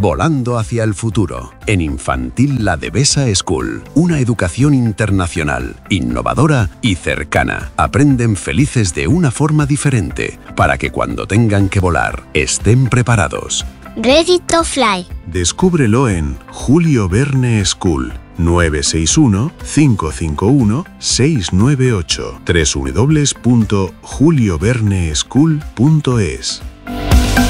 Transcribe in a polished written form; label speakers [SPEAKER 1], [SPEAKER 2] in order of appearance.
[SPEAKER 1] Volando hacia el futuro. En Infantil La Devesa School. Una educación internacional, innovadora y cercana. Aprenden felices de una forma diferente, para que cuando tengan que volar, estén preparados.
[SPEAKER 2] Ready to Fly.
[SPEAKER 3] Descúbrelo en Julio Verne School. 961-551-698. www.julioverneschool.es